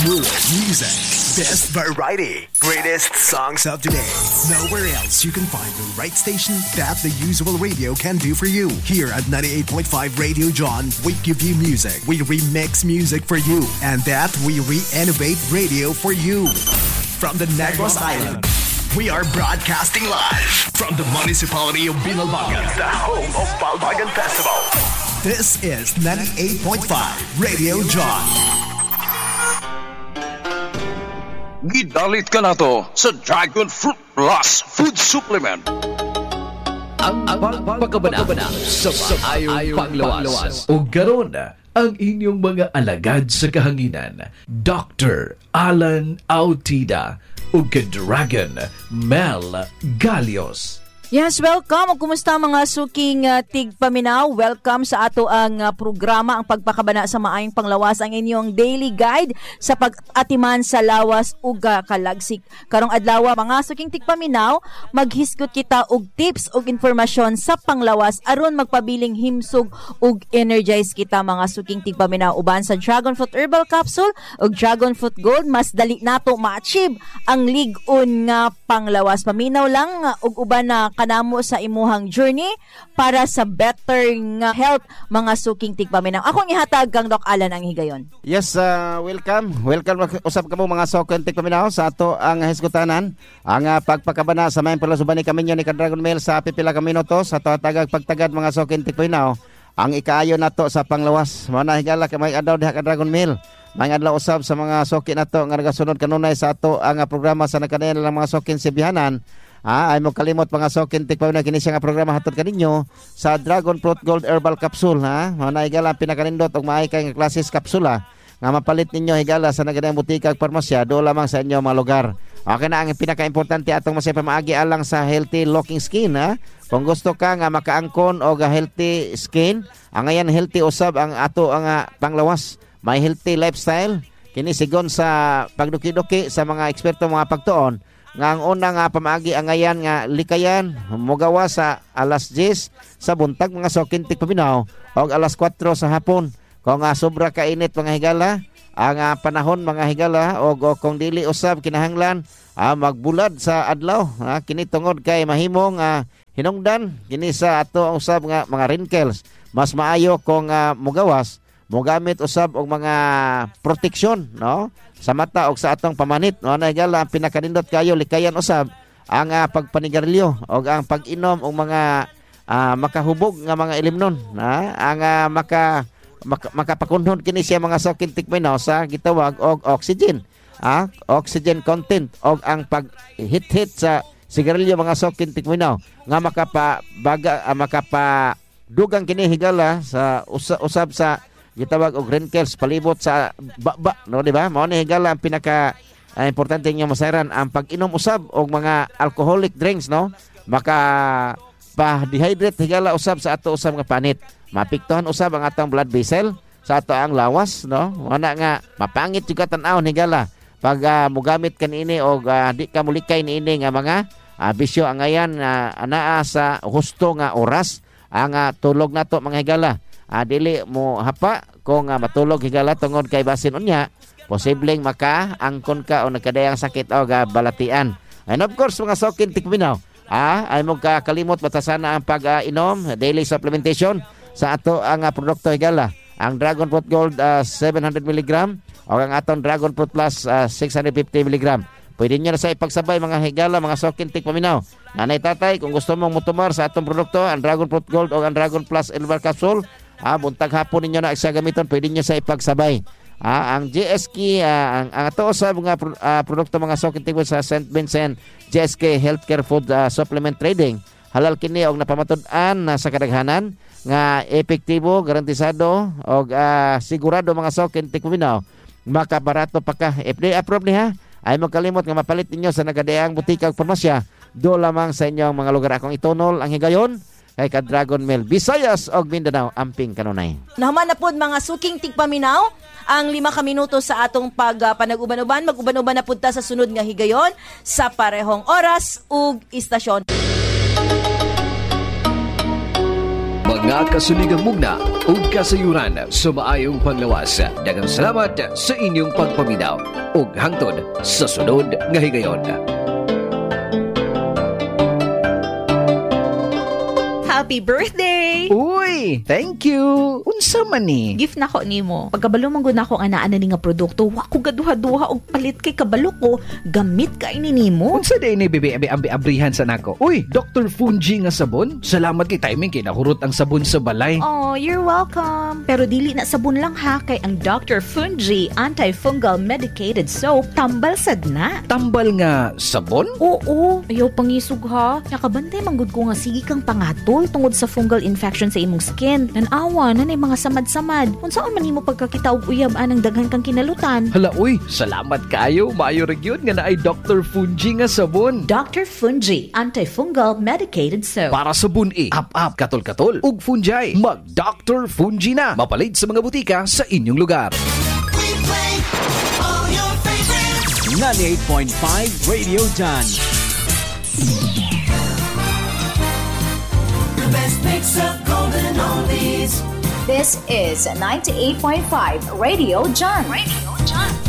More music, best variety, greatest songs of today. Nowhere else you can find the right station that the usual radio can do for you. Here at 98.5 Radio John, we give you music, we remix music for you, and that we re-innovate radio for you. From the Negros Island, we are broadcasting live from the municipality of Binalbagan, the home of Balbagan Festival. This is 98.5 Radio John. Gidalit ka na to sa Dragon Fruit Plus Food Supplement. Ang pagkabana sa maayong panglawas. O garon ang inyong mga alagad sa kahanginan. Dr. Alan Autida o Dragon Mel Galios. Yes, welcome. O kumusta mga suking tigpaminaw? Welcome sa ato ang programa, ang pagpakabana sa maayong panglawas, ang inyong daily guide sa pag-atiman sa lawas ug kalagsik. Karong adlaw mga suking tigpaminaw, maghisgot kita og tips ug informasyon sa panglawas aron magpabiling himsog ug energize kita mga suking tigpaminaw. Uban sa Dragon Fruit Herbal Capsule ug Dragon Fruit Gold, mas dali nato ma-achieve ang lig-on nga panglawas. Paminaw lang ug uban na kanamo sa imuhang journey para sa better nga health mga suking tigpaminaw. Akong ihatag kang Doc Alan ang higayon. Yes, welcome. Welcome usab kamo mga suking tigpaminaw sa ato ang hisgutanan. Ang pagpakabana sa maayong panglawas kami ni Dragon Mel sa pipila ka minutos sa tagag pagtagad mga suking tigpaminaw. Ang ikaayo nato sa panglawas. Mao na higala kay may adlaw diha ka Dragon Mel. May adlaw usab sa mga suki nato nga nagasunod kanunay sa ato ang programa sa nakadayon lang mga suking sibihanan. Ay mo kalimot mga sokin tikpaw na kini siya nga programa hatod kaninyo sa Dragon Fruit Gold Herbal Capsule ha. Mao higala pinakanindot og maay kay nga klases kapsula nga mapalit ninyo higala sa nagadayang butika ug parmasya do lamang sa inyo mga lugar. Okay na ang pinakaimportante atong masay pamaagi alang sa healthy looking skin ha. Kung gusto ka nga makaangkon og healthy skin, ang ayan healthy usab ang ato ang panglawas. May healthy lifestyle kini sigon sa pagduki-duki sa mga eksperto mga pagtuon. Nga ang una nga pamaagi ang ayan nga likayan mogawa sa alas 10 sa buntag mga sokin tigpaminaw o alas 4 sa hapon. Kung sobra kainit mga higala, ang panahon mga higala o kung dili usab kinahanglan magbulad sa adlaw kini tungod kay mahimong hinungdan kini sa ato usab nga mga wrinkles. Mas maayo kung mogawas mogamit usab og mga proteksyon no sa mata o sa atong pamanit. No na higala ang pinakanindot kayo likayan usab ang pagpanigarilyo o ang pag-inom og mga makahubog nga mga ilimnon ang makapakunhon kini siya mga sokin tikpaminaw sa gitawag og oxygen oxygen content og ang pag-hit sa sigarilyo mga sokin tikpaminaw nga makapadugang kini higala sa usab sa gitawag og wrinkles palibot sa baba no di ba? Mao ni higala ang pinaka importante niyo masayran ang pag-inom usab og mga alcoholic drinks no. Maka pa-dehydrate higala usab sa ato usab nga panit. Mapiktuhan usab ang atong blood vessel sa ato ang lawas no. Wala nga mapangit juga tan-awon higala pag mogamit kanini og di ka mulikay niini nga mga bisyo ang ayan anaa sa husto nga oras ang tulog nato mga higala. Dili mo hapa kung matulog higala tungod kay basin unya posibleng makaangkon ka o nagkadayang sakit o balatian. And of course mga sokin tikminaw ay mo kalimot batasana ang pag-inom daily supplementation sa ato ang produkto higala ang Dragon Fruit Gold 700 mg o ang atong Dragon Fruit Plus 650 mg. Pwede nyo na sa ipagsabay mga higala mga sokin tikpaminaw. Nanay tatay kung gusto mong mutumar sa atong produkto ang Dragon Fruit Gold o ang Dragon Plus Herbal Capsule buntag hapon ninyo na isa gamiton, pwede nyo sa ipagsabay. Ang GSK, ang ato sa mga produkto mga sokin tigwa sa St. Vincent GSK Healthcare Food Supplement Trading. Halal kini og napamatud-an sa kadaghanan nga epektibo, garantisado og sigurado mga sokin tigwa makabarato pa ka. FDA approved niya. Ay magkalimot nga mapalit ninyo sa nagadayang butika ug parmasya do lamang sa inyong mga lugar. Akong itunol ang higayon kay ka Dragon Mel, Visayas og Mindanao, amping kanunay. Nahuman na po mga suking tigpaminaw ang 5 ka minuto sa atong panag-uban-uban. Mag-uban-uban na punta sa sunod nga higayon sa parehong oras ug istasyon. nga kasuligang mugna ug kasayuran sa maayong panglawas. Daghang salamat sa inyong pagpaminaw ug hangtod sa sunod nga higayon. Happy birthday! Uy, thank you. Unsa man ni? Gift na ko nimo. Pagkabalo man gud nako nga naa na ni nga produkto, wa ko gaduha-duha og palit kay kabalo ko. Gamit ka ini nimo. Unsa day ni bibi abrihan sa nako? Uy, Dr. Fungi nga sabon. Salamat kay timing kay nahurot ang sabon sa balay. Oh, you're welcome. Pero dili na sabon lang ha, kay ang Dr. Fungi antifungal medicated soap tambal sad na. Tambal nga sabon? Oo, ayaw pangisog ha. Nakabantay manggod ko nga sige kang pangatol tungod sa fungal infection sa imong skin. Nanawa na mga samad-samad. Unsaon man nimo pagkakita og uyab anang daghan kang kinalutan. Hala uy, salamat kayo. Maayo ra gyud nga naay Dr. Fungi nga sabon. Dr. Fungi antifungal medicated soap. Para sa buni, up katol-katol ug fungi. Mag Dr. Fungi na. Mapalit sa mga butika sa inyong lugar. 98.5 Radio John. The best mix of golden oldies. This is 98.5 Radio John. Radio John.